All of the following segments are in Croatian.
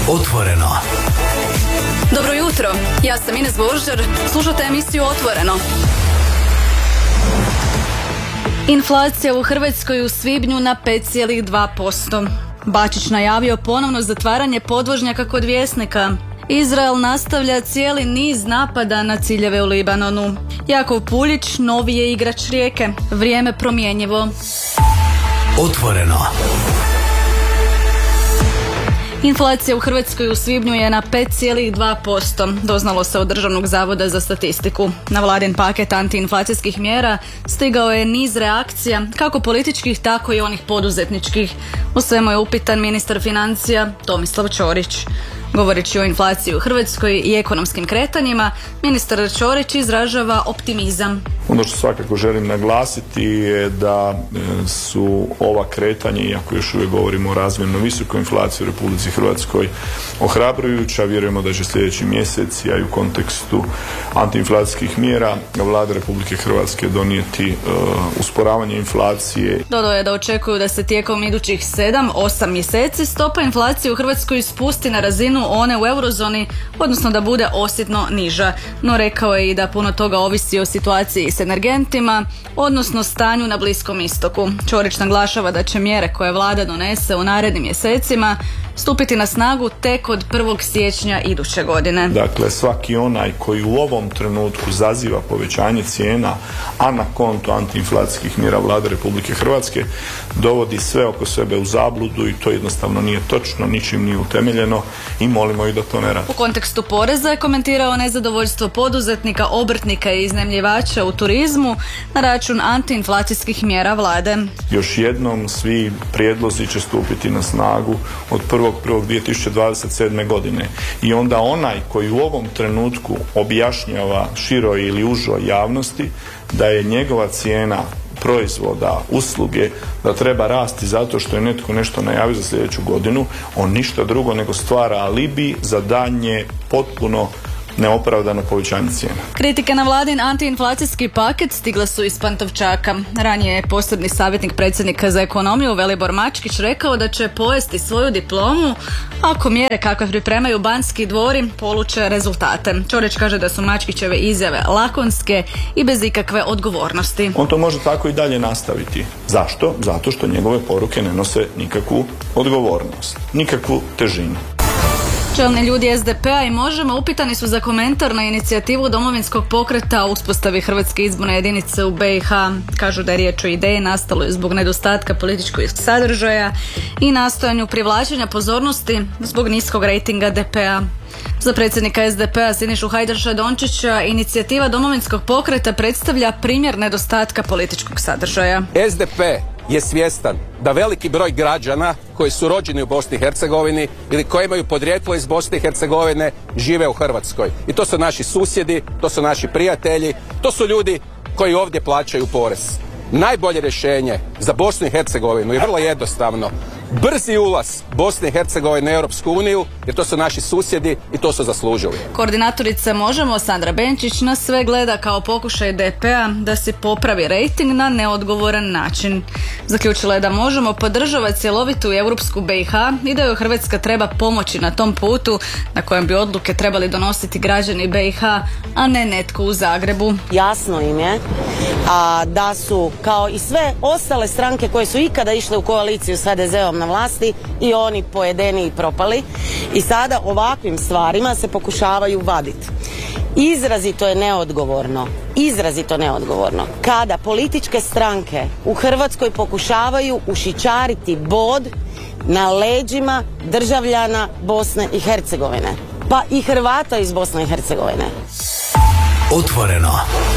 Otvoreno. Dobro jutro, ja sam Ines Božar, slušate emisiju Otvoreno. Inflacija u Hrvatskoj u svibnju na 5,2%. Bačić najavio ponovno zatvaranje podvožnjaka kod Vjesnika. Izrael nastavlja cijeli niz napada na ciljeve u Libanonu. Jakov Puljić, novi je igrač Rijeke. Vrijeme promjenjivo. Otvoreno. Inflacija u Hrvatskoj u svibnju je na 5,2%, doznalo se od Državnog zavoda za statistiku. Na vladin paket antiinflacijskih mjera stigao je niz reakcija, kako političkih, tako i onih poduzetničkih. U svemu je upitan ministar financija Tomislav Ćorić. Govoreći o inflaciji u Hrvatskoj i ekonomskim kretanjima, ministar Ćorić izražava optimizam. Ono što svakako želim naglasiti je da su ova kretanja, iako još uvijek govorimo o razmjerno visokoj inflaciji u Republici Hrvatskoj, ohrabrujuća. Vjerujemo da će sljedeći mjesec, a i u kontekstu antiinflacijskih mjera, Vlada Republike Hrvatske donijeti usporavanje inflacije. Dodao je da očekuju da se tijekom idućih 7-8 mjeseci stopa inflacije u Hrvatskoj spusti na razinu one u eurozoni, odnosno da bude osjetno niža. No rekao je i da puno toga ovisi o situaciji s energentima, odnosno stanju na Bliskom istoku. Ćorić naglašava da će mjere koje vlada donese u narednim mjesecima stupiti na snagu tek od 1. siječnja iduće godine. Dakle, svaki onaj koji u ovom trenutku zaziva povećanje cijena, a na konto antiinflacijskih mjera Vlade Republike Hrvatske, dovodi sve oko sebe u zabludu i to jednostavno nije točno, ničim nije utemeljeno i molimo ih da to ne rade. U kontekstu poreza je komentirao nezadovoljstvo poduzetnika, obrtnika i iznajmljivača u turizmu na račun antiinflacijskih mjera vlade. Još jednom, svi prijedlozi će stupiti na snagu od 1.1.2027. godine i onda onaj koji u ovom trenutku objašnjava široj ili užoj javnosti da je njegova cijena proizvoda, usluge, da treba rasti zato što je netko nešto najavio za sljedeću godinu, on ništa drugo nego stvara alibi za daljnje potpuno neopravdano povećanje cijena. Kritike na vladin antiinflacijski paket stigle su iz Pantovčaka. Ranije je posebni savjetnik predsjednika za ekonomiju Velibor Mačkić rekao da će pojesti svoju diplomu ako mjere kakve pripremaju Banski dvori poluče rezultate. Ćorić kaže da su Mačkićeve izjave lakonske i bez ikakve odgovornosti. On to može tako i dalje nastaviti. Zašto? Zato što njegove poruke ne nose nikakvu odgovornost, nikakvu težinu. Čelni ljudi SDP-a i Možemo upitani su za komentar na inicijativu Domovinskog pokreta o uspostavi Hrvatske izborne jedinice u BiH. Kažu da je riječ o ideji nastaloj zbog nedostatka političkog sadržaja i nastojanju privlačenja pozornosti zbog niskog rejtinga DP-a. Za predsjednika SDP-a Sinišu Hajdaša Dončića inicijativa Domovinskog pokreta predstavlja primjer nedostatka političkog sadržaja. SDP je svjestan da veliki broj građana koji su rođeni u Bosni i Hercegovini ili koji imaju podrijetlo iz Bosne i Hercegovine žive u Hrvatskoj. I to su naši susjedi, to su naši prijatelji, to su ljudi koji ovdje plaćaju porez. Najbolje rješenje za Bosnu i Hercegovinu je vrlo jednostavno. Brzi ulaz Bosne i Hercegovine u Europsku uniju, jer to su naši susjedi i to su zaslužili. Koordinatorica Možemo Sandra Benčić na sve gleda kao pokušaj DP-a da se popravi rejting na neodgovoran način. Zaključila je da Možemo podržava cjelovitu europsku BiH i da joj Hrvatska treba pomoći na tom putu na kojem bi odluke trebali donositi građani BiH, a ne netko u Zagrebu. Jasno im je da su, kao i sve ostale stranke koje su ikada išle u koaliciju s HDZ-om na vlasti, i oni pojedeni i propali, i sada ovakvim stvarima se pokušavaju vaditi. Izrazito je neodgovorno kada političke stranke u Hrvatskoj pokušavaju ušićariti bod na leđima državljana Bosne i Hercegovine, pa i Hrvata iz Bosne i Hercegovine. Otvoreno.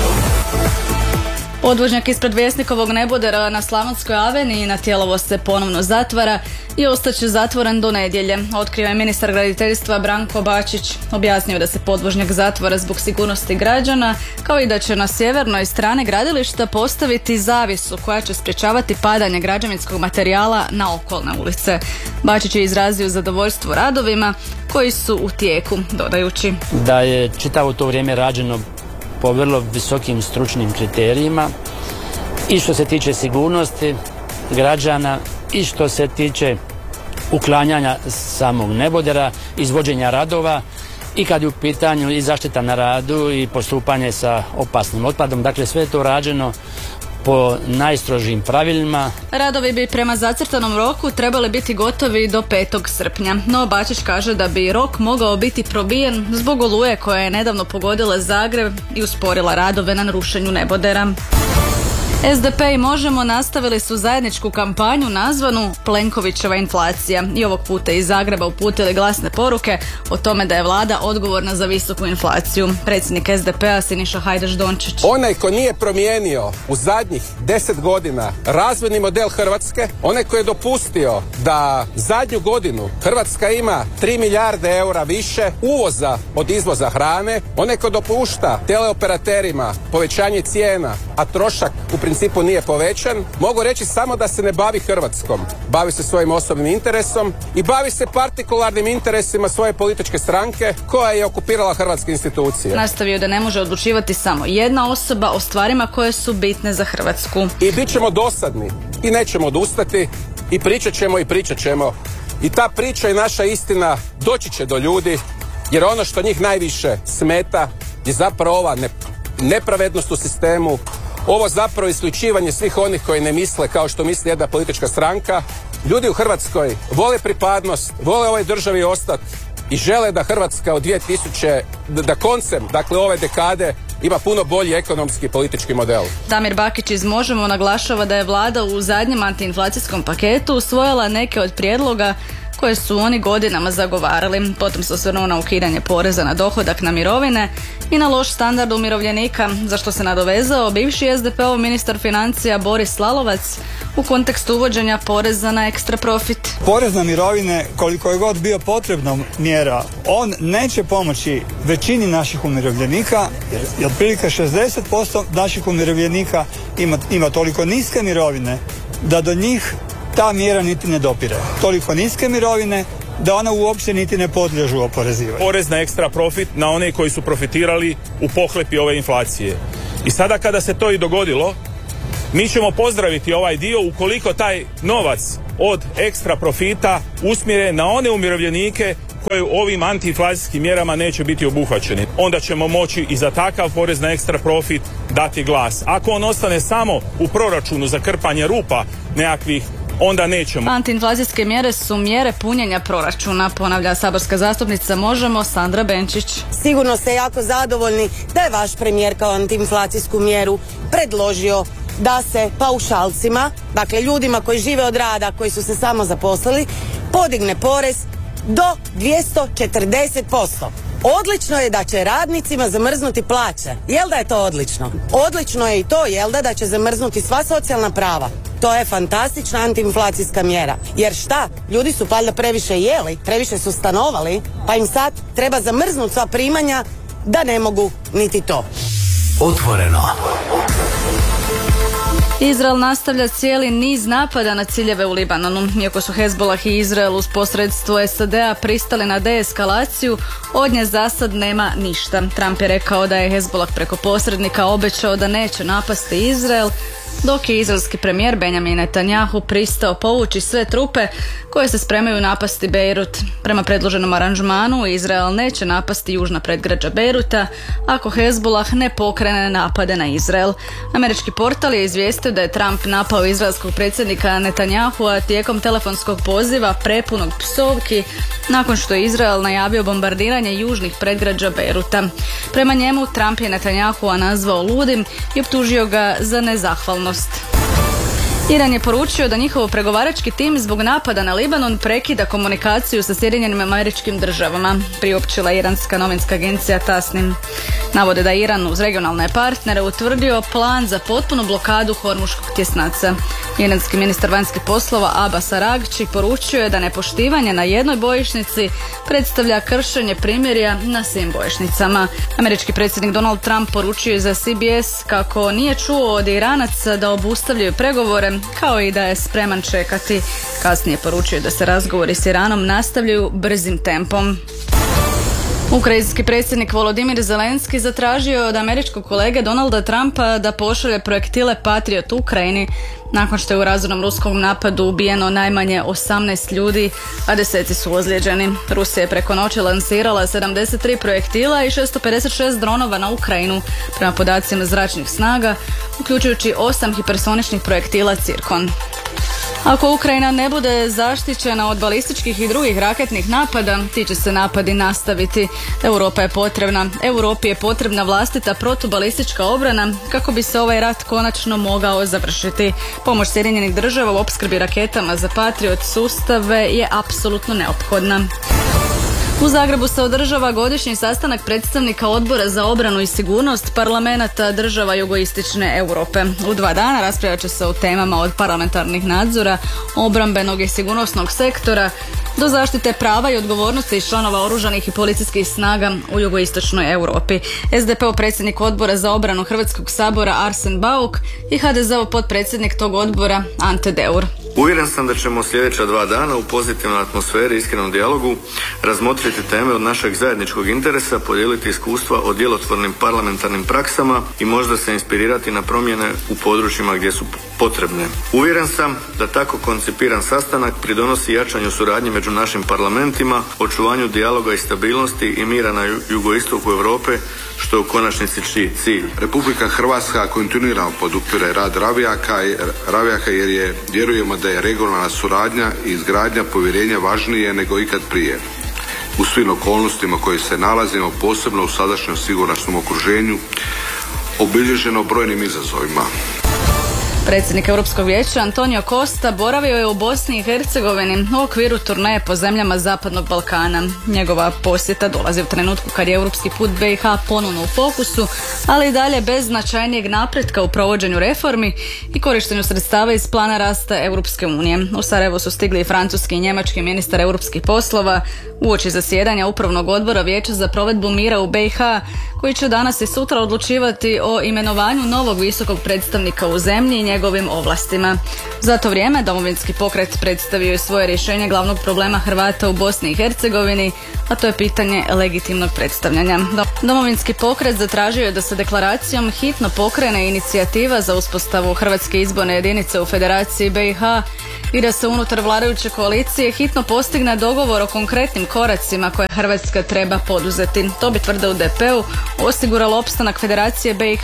Podvožnjak ispred Vjesnikovog nebodera na Slavonskoj aveniji na Tijelovo se ponovno zatvara i ostaće zatvoren do nedjelje, otkrio je ministar graditeljstva Branko Bačić. Objasnio da se podvožnjak zatvara zbog sigurnosti građana, kao i da će na sjevernoj strani gradilišta postaviti zavjesu koja će sprječavati padanje građevinskog materijala na okolne ulice. Bačić je izrazio zadovoljstvo radovima koji su u tijeku, dodajući da je čitavo to vrijeme rađeno po vrlo visokim stručnim kriterijima i što se tiče sigurnosti građana i što se tiče uklanjanja samog nebodera, izvođenja radova i kad je u pitanju i zaštita na radu i postupanje sa opasnim otpadom. Dakle, sve je to rađeno po najstrožijim pravilima. Radovi bi prema zacrtanom roku trebali biti gotovi do 5. srpnja, no Bačić kaže da bi rok mogao biti probijen zbog oluje koja je nedavno pogodila Zagreb i usporila radove na rušenju nebodera. SDP i Možemo nastavili su zajedničku kampanju nazvanu Plenkovićeva inflacija i ovog puta iz Zagreba uputili glasne poruke o tome da je vlada odgovorna za visoku inflaciju. Predsjednik SDP-a Siniša Hajdaš Dončić. Onaj ko nije promijenio u zadnjih 10 godina razvojni model Hrvatske, onaj ko je dopustio da zadnju godinu Hrvatska ima 3 milijarde eura više uvoza od izvoza hrane, onaj ko dopušta teleoperaterima povećanje cijena, a trošak u principu nije povećan, mogu reći samo da se ne bavi Hrvatskom. Bavi se svojim osobnim interesom i bavi se partikularnim interesima svoje političke stranke koja je okupirala hrvatske institucije. Nastavio da ne može odlučivati samo jedna osoba o stvarima koje su bitne za Hrvatsku. I bit ćemo dosadni i nećemo odustati i pričat ćemo. I ta priča i naša istina doći će do ljudi, jer ono što njih najviše smeta je zapravo ova nepravednost u sistemu, ovo zapravo isključivanje svih onih koji ne misle kao što misli jedna politička stranka. Ljudi u Hrvatskoj vole pripadnost, vole ovoj državi ostati i žele da Hrvatska od 2000, da koncem, dakle ove dekade, ima puno bolji ekonomski i politički model. Damir Bakić iz Možemo naglašava da je vlada u zadnjem antiinflacijskom paketu usvojila neke od prijedloga koje su oni godinama zagovarali. Potom se osvrnuo na ukidanje poreza na dohodak na mirovine i na loš standard umirovljenika, za što se nadovezao bivši SDP-ov ministar financija Boris Lalovac u kontekstu uvođenja poreza na ekstra profit. Porez na mirovine, koliko je god bio potrebna mjera, on neće pomoći većini naših umirovljenika, jer otprilike 60% naših umirovljenika ima toliko niske mirovine da do njih ta mjera niti ne dopire. Toliko niske mirovine da ona uopće niti ne podliježu oporezivanju. Porez na ekstra profit na one koji su profitirali u pohlepi ove inflacije. I sada kada se to i dogodilo, mi ćemo pozdraviti ovaj dio ukoliko taj novac od ekstra profita usmjere na one umirovljenike koji ovim antiinflacijskim mjerama neće biti obuhvaćeni. Onda ćemo moći i za takav porez na ekstra profit dati glas. Ako on ostane samo u proračunu za krpanje rupa nekakvih, onda nećemo. Antiinflacijske mjere su mjere punjenja proračuna, ponavlja saborska zastupnica Možemo Sandra Benčić. Sigurno ste jako zadovoljni da je vaš premijer kao antiinflacijsku mjeru predložio da se paušalcima, dakle ljudima koji žive od rada, koji su se samo zaposlili, podigne porez do 240%. Odlično je da će radnicima zamrznuti plaće. Jel da je to odlično? Odlično je i to, jel da će zamrznuti sva socijalna prava. To je fantastična antiinflacijska mjera. Jer šta? Ljudi su valjda previše jeli, previše su stanovali, pa im sad treba zamrznuti sva primanja da ne mogu niti to. Otvoreno. Izrael nastavlja cijeli niz napada na ciljeve u Libanonu. Iako su Hezbollah i Izrael uz posredstvo SAD-a pristali na deeskalaciju, od nje za sad nema ništa. Trump je rekao da je Hezbollah preko posrednika obećao da neće napasti Izrael, dok je izraelski premijer Benjamin Netanjahu pristao povući sve trupe koje se spremaju napasti Bejrut. Prema predloženom aranžmanu, Izrael neće napasti južna predgrađa Bejruta ako Hezbollah ne pokrene napade na Izrael. Američki portal je izvijestio da je Trump napao izraelskog predsjednika Netanjahua tijekom telefonskog poziva prepunog psovki nakon što je Izrael najavio bombardiranje južnih predgrađa Bejruta. Prema njemu, Trump je Netanjahua nazvao ludim i optužio ga za nezahvalnost. Iran je poručio da njihov pregovarački tim zbog napada na Libanon prekida komunikaciju sa Sjedinjenim Američkim Državama, priopćila iranska novinska agencija Tasnim. Navode da Iran uz regionalne partnere utvrdio plan za potpunu blokadu Hormuškog tjesnaca. Iranski ministar vanjskih poslova Abbas Araghči poručio je da nepoštivanje na jednoj bojišnici predstavlja kršenje primirja na svim bojišnicama. Američki predsjednik Donald Trump poručio je za CBS kako nije čuo od Iranaca da obustavljaju pregovore, kao i da je spreman čekati. Kasnije poručio da se razgovori s Iranom nastavljaju brzim tempom. Ukrajinski predsjednik Volodimir Zelenski zatražio je od američkog kolege Donalda Trumpa da pošalje projektile Patriot Ukrajini nakon što je u razornom ruskom napadu ubijeno najmanje 18 ljudi, a deseci su ozlijeđeni. Rusija je preko noći lansirala 73 projektila i 656 dronova na Ukrajinu, prema podacima zračnih snaga, uključujući 8 hipersoničnih projektila Cirkon. Ako Ukrajina ne bude zaštićena od balističkih i drugih raketnih napada, ti će se napadi nastaviti. Europi je potrebna vlastita protubalistička obrana kako bi se ovaj rat konačno mogao završiti. Pomoć Sjedinjenih država u opskrbi raketama za Patriot sustave je apsolutno neophodna. U Zagrebu se održava godišnji sastanak predstavnika Odbora za obranu i sigurnost parlamenata država jugoistočne Europe. U 2 dana raspravljat će se o temama od parlamentarnih nadzora, obrambenog i sigurnosnog sektora do zaštite prava i odgovornosti članova oružanih i policijskih snaga u jugoistočnoj Europi. SDP-ov predsjednik Odbora za obranu Hrvatskog sabora Arsen Bauk i HDZ-ov potpredsjednik tog odbora Ante Deur. Uvjeren sam da ćemo sljedeća 2 dana u pozitivnoj atmosferi i iskrenom dijalogu razmotriti teme od našeg zajedničkog interesa, podijeliti iskustva o djelotvornim parlamentarnim praksama i možda se inspirirati na promjene u područjima gdje su potrebne. Uvjeren sam da tako koncipiran sastanak pridonosi jačanju suradnje među našim parlamentima, očuvanju dijaloga i stabilnosti i mira na jugoistoku Europe, što je u konačnici cilj. Republika Hrvatska kontinuirano podupire rad Ravjaka jer vjerujemo da je regionalna suradnja i izgradnja povjerenja važnije nego ikad prije. U svim okolnostima koje se nalazimo, posebno u sadašnjem sigurnosnom okruženju, obilježeno brojnim izazovima. Predsjednik Europskog vijeća Antonio Costa boravio je u Bosni i Hercegovini u okviru turneje po zemljama Zapadnog Balkana. Njegova posjeta dolazi u trenutku kad je europski put BiH ponovno u fokusu, ali i dalje bez značajnijeg napretka u provođenju reformi i korištenju sredstava iz plana rasta Europske unije. U Sarajevo su stigli i francuski i njemački ministar europskih poslova uoči zasjedanja Upravnog odbora Vijeća za provedbu mira u BiH, koji će danas i sutra odlučivati o imenovanju novog visokog predstavnika u zemlji i njegovim ovlastima. Za to vrijeme Domovinski pokret predstavio je svoje rješenje glavnog problema Hrvata u Bosni i Hercegovini, a to je pitanje legitimnog predstavljanja. Domovinski pokret zatražio je da se deklaracijom hitno pokrene inicijativa za uspostavu Hrvatske izborne jedinice u Federaciji BiH i da se unutar vladajuće koalicije hitno postigne dogovor o konkretnim koracima koje Hrvatska treba poduzeti. To bi, tvrde u DP-u, osiguralo opstanak Federacije BiH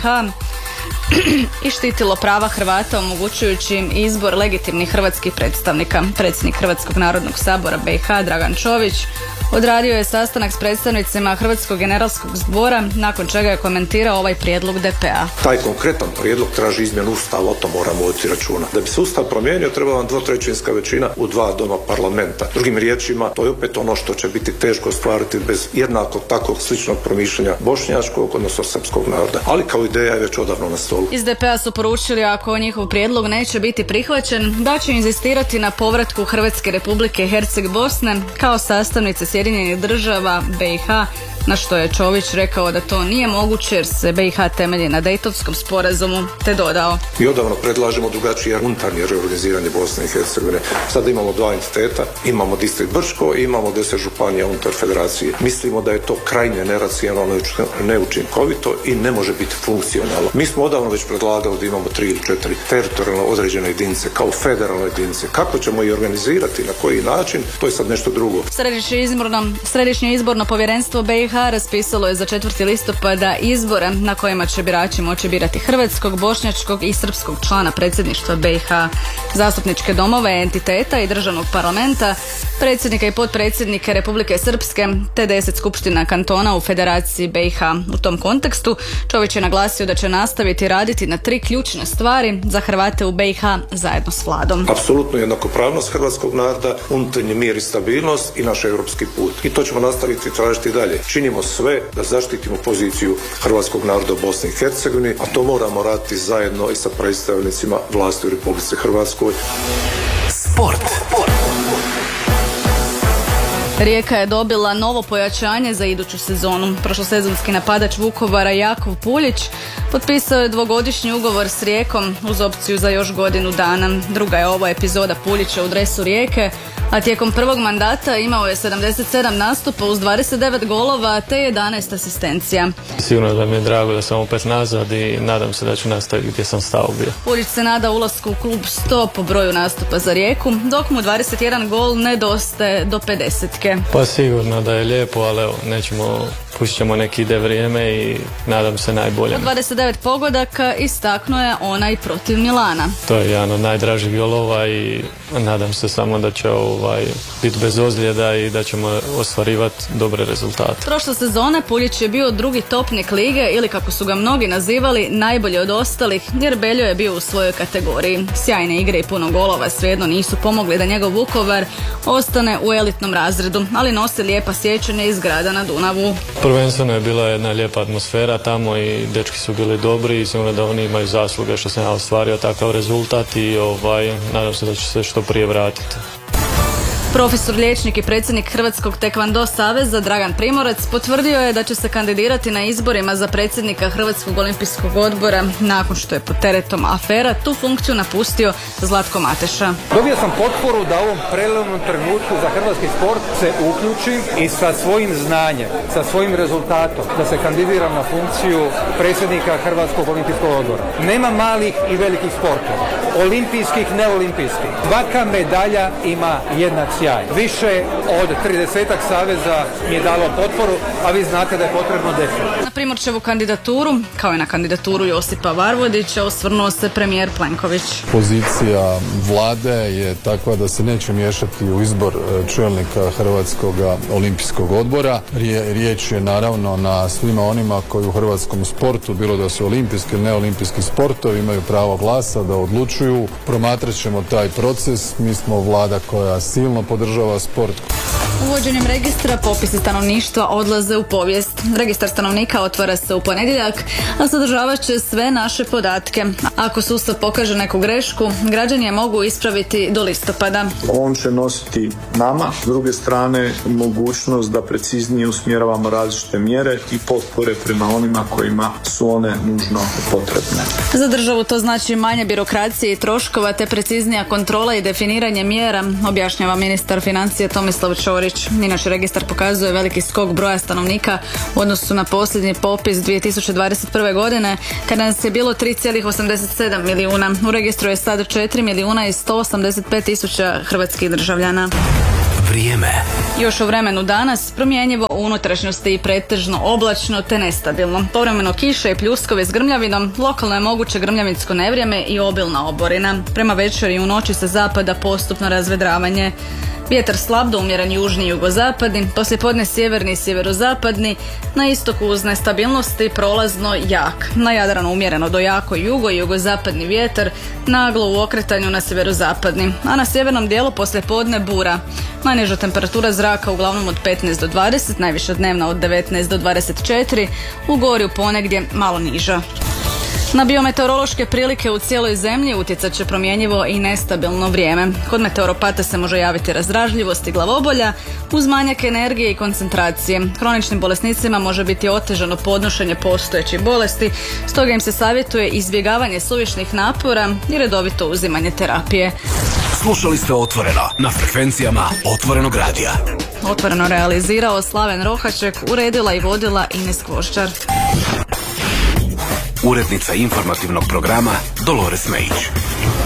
i štitilo prava Hrvata omogućujući im izbor legitimnih hrvatskih predstavnika. Predsjednik Hrvatskog narodnog sabora BiH Dragan Čović odradio je sastanak s predstavnicima Hrvatskog generalskog zbora, nakon čega je komentirao ovaj prijedlog DP-a. Taj konkretan prijedlog traži izmjenu Ustava, o tom moramo voditi računa. Da bi se Ustav promijenio, treba vam 2/3 većina u 2 doma parlamenta. Drugim riječima, to je opet ono što će biti teško ostvariti bez jednakog takvog sličnog promišljanja bošnjačkog, odnosno srpskog naroda. Ali kao ideja je već odavno na stolu. Iz DP-a su poručili, ako njihov prijedlog neće biti prihvaćen, da će inzistirati na povratku Hrvatske Republike Herceg-Bosne kao sastavnice Sjedinjenih država BiH, na što je Čović rekao da to nije moguće jer se BiH temelji na Dejtonskom sporazumu, te dodao: Mi odavno predlažemo drugačije unutarnje reorganiziranje Bosne i Hercegovine. Sada imamo 2 entiteta, imamo distrikt Brčko i imamo 10 županija unutar federacije. Mislimo da je to krajnje neracionalno, neučinkovito i ne može biti funkcionalno. Mi smo odavno već predlagali da imamo 3 ili 4 teritorijalno određene jedinice kao federalne jedinice. Kako ćemo ih organizirati, na koji način, to je sad nešto drugo. Središnje izborno povjerenstvo BiH raspisalo je za 4. listopada izbore na kojima će birači moći birati hrvatskog, bošnjačkog i srpskog člana predsjedništva BiH, zastupničke domove entiteta i državnog parlamenta, predsjednika i potpredsjednike Republike Srpske te 10 skupština kantona u Federaciji BiH. U tom kontekstu Čović je naglasio da će nastaviti raditi na 3 ključne stvari za Hrvate u BiH zajedno s vladom. Apsolutno jednakopravnost hrvatskog naroda, unutarnji mir i stabilnost i naš europski put. I to ćemo nastaviti tražiti dalje. Činimo sve da zaštitimo poziciju hrvatskog naroda u Bosni i Hercegovini, a to moramo raditi zajedno i sa predstavnicima vlasti u Republici Hrvatskoj. Sport. Rijeka je dobila novo pojačanje za iduću sezonu. Prošlosezonski napadač Vukovara Jakov Puljić potpisao je 2-godišnji ugovor s Rijekom uz opciju za još godinu dana. Druga je ovo epizoda Puljića u dresu Rijeke, a tijekom prvog mandata imao je 77 nastupa uz 29 golova te 11 asistencija. Sigurno da mi je drago da sam opet nazad i nadam se da ću nastaviti gdje sam stao bio. Puljić se nada ulasku u klub 100 po broju nastupa za Rijeku, dok mu 21 gol nedostaje do 50-ke. Pa sigurno da je lijepo, ali evo, pustit ćemo neki ide vrijeme i nadam se najbolje. Od 29 pogodaka istaknuo je onaj protiv Milana. To je jedan od najdražih golova i nadam se samo da će biti bez ozljeda i da ćemo ostvarivati dobre rezultate. Prošle sezone Puljić je bio drugi topnik lige ili kako su ga mnogi nazivali najbolji od ostalih jer Beljo je bio u svojoj kategoriji. Sjajne igre i puno golova svejedno nisu pomogli da njegov Vukovar ostane u elitnom razredu, ali nosi lijepa sjećanja iz grada na Dunavu. Prvenstveno je bila jedna lijepa atmosfera tamo i dečki su bili dobri i sigurno da oni imaju zasluge što sam ja ostvario takav rezultat i nadam se da će se što prije vratiti. Profesor, liječnik i predsjednik Hrvatskog tekvando saveza Dragan Primorac potvrdio je da će se kandidirati na izborima za predsjednika Hrvatskog olimpijskog odbora nakon što je pod teretom afera tu funkciju napustio Zlatko Mateša. Dobio sam potporu da u ovom prelomnom trenutku za hrvatski sport se uključim i sa svojim znanjem, sa svojim rezultatom da se kandidiram na funkciju predsjednika Hrvatskog olimpijskog odbora. Nema malih i velikih sportova, olimpijskih, neolimpijskih. Svaka medalja ima jednak sjaj. Više od 30-ak saveza mi je dalo potporu, a vi znate da je potrebno 10. Na Primorčevu kandidaturu, kao i na kandidaturu Josipa Varvodića, osvrnuo se premijer Plenković. Pozicija vlade je takva da se neće miješati u izbor čelnika Hrvatskog olimpijskog odbora. Riječ je naravno na svima onima koji u hrvatskom sportu, bilo da su olimpijski ili neolimpijski sportovi, imaju pravo glasa da odlučuju. Promatrat ćemo taj proces. Mi smo vlada koja silno podržava sport. Uvođenjem registra popisi stanovništva odlaze u povijest. Registar stanovnika otvara se u ponedjeljak, a sadržavat će sve naše podatke. Ako sustav pokaže neku grešku, građani je mogu ispraviti do listopada. On će nositi nama, s druge strane, mogućnost da preciznije usmjeravamo različite mjere i potpore prema onima kojima su one nužno potrebne. Za državu to znači manje birokracije i troškova te preciznija kontrola i definiranje mjera, objašnjava ministar financija Tomislav Ćorić. Inače, registar pokazuje veliki skok broja stanovnika u odnosu na posljednji popis 2021. godine, kada nas je bilo 3,87 milijuna. U registru je sad 4 milijuna i 185 tisuća hrvatskih državljana. Vrijeme. Još u vremenu danas promjenjivo u unutrašnjosti i pretežno oblačno te nestabilno. Povremeno kiše i pljuskove s grmljavinom, lokalno je moguće grmljavinsko nevrijeme i obilna oborina. Prema večeri i u noći sa zapada postupno razvedravanje. Vjetar slab do umjeren južni i jugozapadni, poslijepodne sjeverni i sjeverozapadni, na istoku uz nestabilnosti prolazno jak. Na Jadranu umjereno do jako jugo i jugozapadni vjetar, naglo u okretanju na sjeverozapadni, a na sjevernom dijelu poslijepodne bura. Najniža temperatura zraka uglavnom od 15 do 20, najviša dnevna od 19 do 24, u Gorju ponegdje malo niža. Na biometeorološke prilike u cijeloj zemlji utjecat će promjenjivo i nestabilno vrijeme. Kod meteoropata se može javiti razdražljivost i glavobolja uz manjak energije i koncentracije. Kroničnim bolesnicima može biti otežano podnošenje postojećih bolesti, stoga im se savjetuje izbjegavanje suvišnih napora i redovito uzimanje terapije. Slušali ste Otvoreno na frekvencijama Otvorenog radija. Otvoreno realizirao Slaven Rohaček, uredila i vodila Ines Kvoščar. Urednica informativnog programa Dolores Mejić.